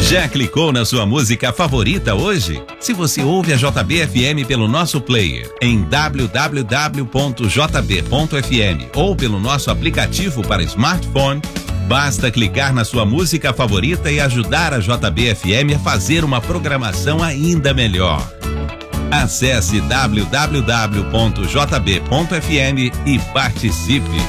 Já clicou na sua música favorita hoje? Se você ouve a JB-FM pelo nosso player em www.jb.fm ou pelo nosso aplicativo para smartphone, basta clicar na sua música favorita e ajudar a JB-FM a fazer uma programação ainda melhor. Acesse www.jb.fm e participe.